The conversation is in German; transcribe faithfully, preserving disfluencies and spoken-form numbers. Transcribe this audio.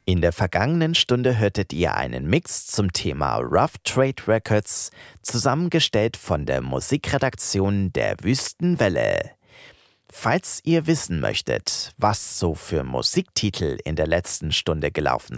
In der vergangenen Stunde hörtet ihr einen Mix zum Thema Rough Trade Records, zusammengestellt von der Musikredaktion der Wüstenwelle. Falls ihr wissen möchtet, was so für Musiktitel in der letzten Stunde gelaufen